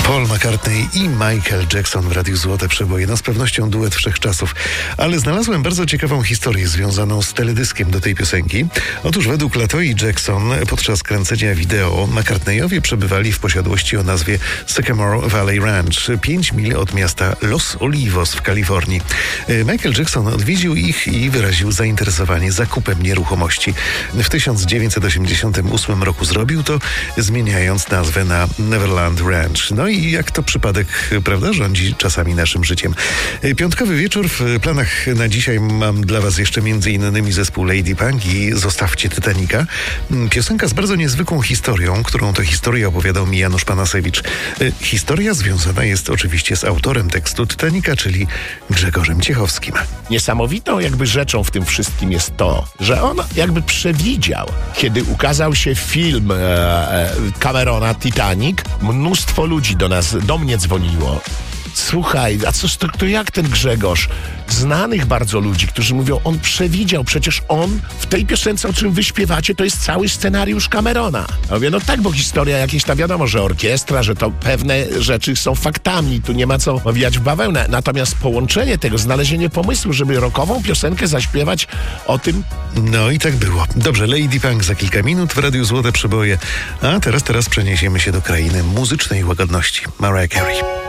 Paul McCartney i Michael Jackson w Radiu Złote Przeboje. No z pewnością duet wszechczasów. Ale znalazłem bardzo ciekawą historię związaną z teledyskiem do tej piosenki. Otóż według Latoi Jackson podczas kręcenia wideo McCartneyowie przebywali w posiadłości o nazwie Sycamore Valley Ranch, 5 mil od miasta Los Olivos w Kalifornii. Michael Jackson odwiedził ich i wyraził zainteresowanie zakupem nieruchomości. W 1988 roku zrobił to, zmieniając nazwę na Neverland Ranch. No i jak to przypadek, prawda, rządzi czasami naszym życiem. Piątkowy wieczór. W planach na dzisiaj mam dla was jeszcze m.in. zespół Lady Punk i Zostawcie Titanica. Piosenka z bardzo niezwykłą historią, którą to historię opowiadał mi Janusz Panasewicz. Historia związana jest oczywiście z autorem tekstu Titanica, czyli Grzegorzem Ciechowskim. Niesamowitą jakby rzeczą w tym wszystkim jest to, że on jakby przewidział, kiedy ukazał się film Camerona Titanic, mnóstwo ludzi do mnie dzwoniło. Słuchaj, a cóż to jak ten Grzegorz? Znanych bardzo ludzi, którzy mówią, on przewidział, przecież on w tej piosence, o czym wy śpiewacie, to jest cały scenariusz Camerona. Ja mówię, no tak, bo historia jakieś tam wiadomo, że orkiestra, że to pewne rzeczy są faktami, tu nie ma co owijać w bawełnę. Natomiast połączenie tego, znalezienie pomysłu, żeby rockową piosenkę zaśpiewać o tym... No i tak było. Dobrze, Lady Punk za kilka minut w Radiu Złote Przeboje, a teraz przeniesiemy się do krainy muzycznej łagodności. Mariah Carey.